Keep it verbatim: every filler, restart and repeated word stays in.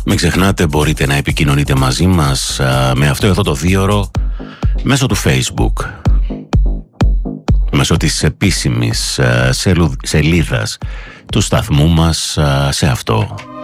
Μην ξεχνάτε, μπορείτε να επικοινωνείτε μαζί μας α, με αυτό εδώ το δίωρο μέσω του Facebook, μέσω της επίσημης α, σελου, σελίδας του σταθμού μας α, σε αυτό.